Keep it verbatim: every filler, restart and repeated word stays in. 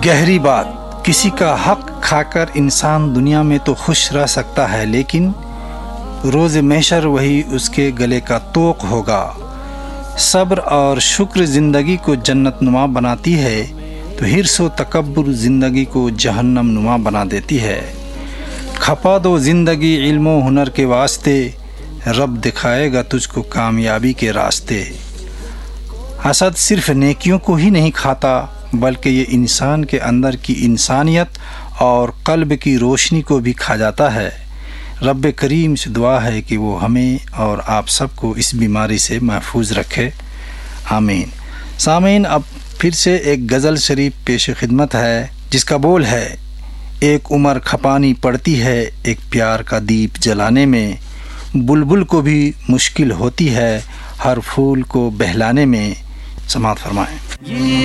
गहरी बात, किसी का हक खाकर इंसान दुनिया में तो खुश रह सकता है, लेकिन रोज़ महशर वही उसके गले का तोक होगा। सब्र और शुक्र ज़िंदगी को जन्नत नुमा बनाती है, तो हिर्स व तकब्बुर ज़िंदगी को जहन्नम नुमा बना देती है। खपा दो ज़िंदगी इल्म व हुनर के वास्ते, रब दिखाएगा तुझको कामयाबी के रास्ते। हसद सिर्फ नेकियों को ही नहीं खाता, बल्कि ये इंसान के अंदर की इंसानियत और कल्ब की रोशनी को भी खा जाता है। रब करीम से दुआ है कि वो हमें और आप सबको इस बीमारी से महफूज रखे, आमीन। सामीन, अब फिर से एक गज़ल शरीफ पेश खिदमत है, जिसका बोल है, एक उम्र खपानी पड़ती है एक प्यार का दीप जलाने में, बुलबुल को भी मुश्किल होती है हर फूल को बहलाने में। समाअत फरमाएं।